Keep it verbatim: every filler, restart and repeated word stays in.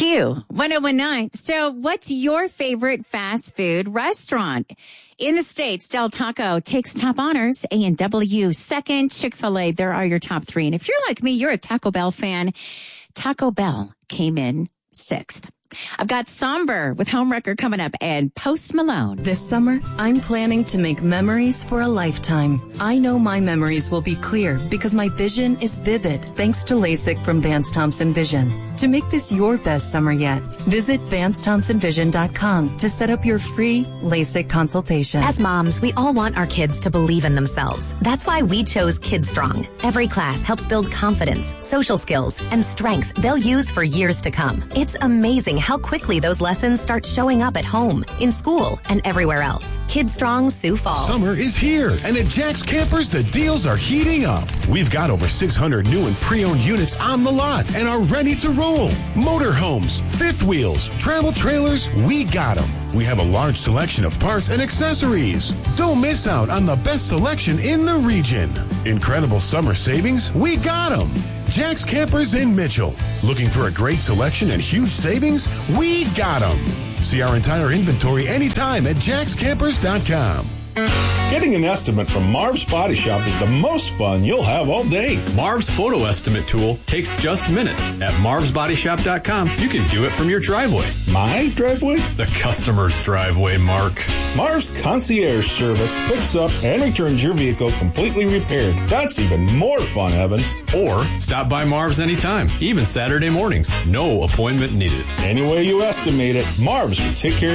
Q one oh one nine. So what's your favorite fast food restaurant? In the States, Del Taco takes top honors. A and W second. Chick-fil-A, there are your top three. And if you're like me, you're a Taco Bell fan. Taco Bell came in sixth. I've got Somber with Home Record coming up and Post Malone. This summer, I'm planning to make memories for a lifetime. I know my memories will be clear because my vision is vivid thanks to LASIK from Vance Thompson Vision. To make this your best summer yet, visit Vance Thompson Vision dot com to set up your free LASIK consultation. As moms, we all want our kids to believe in themselves. That's why we chose Kid Strong. Every class helps build confidence, social skills, and strength they'll use for years to come. It's amazing how quickly those lessons start showing up at home, in school, and everywhere else. Kid Strong, Sioux Falls. Summer is here, and at Jack's Campers, the deals are heating up. We've got over six hundred new and pre-owned units on the lot and are ready to roll. Motorhomes, fifth wheels, travel trailers, we got them. We have a large selection of parts and accessories. Don't miss out on the best selection in the region. Incredible summer savings, we got them. Jack's Campers in Mitchell. Looking for a great selection and huge savings? We got them. See our entire inventory anytime at jacks campers dot com. Getting an estimate from Marv's Body Shop is the most fun you'll have all day. Marv's photo estimate tool takes just minutes. At marvs body shop dot com, you can do it from your driveway. My driveway? The customer's driveway, Mark. Marv's concierge service picks up and returns your vehicle completely repaired. That's even more fun, Evan. Or stop by Marv's anytime, even Saturday mornings. No appointment needed. Any way you estimate it, Marv's will take care